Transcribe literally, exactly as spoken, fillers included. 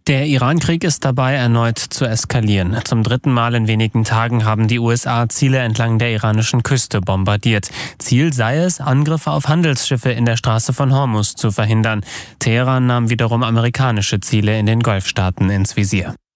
Der Iran-Krieg ist dabei, erneut zu eskalieren. Zum dritten Mal in wenigen Tagen haben die U S A Ziele entlang der iranischen Küste bombardiert. Ziel sei es, Angriffe auf Handelsschiffe in der Straße von Hormuz zu verhindern. Teheran nahm wiederum amerikanische Ziele in den Golfstaaten ins Visier.